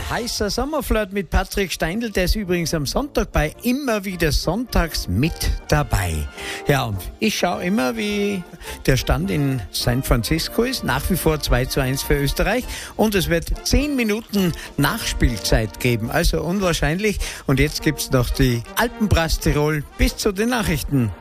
Heißer Sommerflirt mit Patrick Steindl, der ist übrigens am Sonntag bei immer wieder sonntags mit dabei. Ja, und ich schaue immer, wie der Stand in San Francisco ist. Nach wie vor 2:1 für Österreich. Und es wird 10 Minuten Nachspielzeit geben. Also unwahrscheinlich. Und jetzt gibt's noch die Alpenbrass Tirol bis zu den Nachrichten.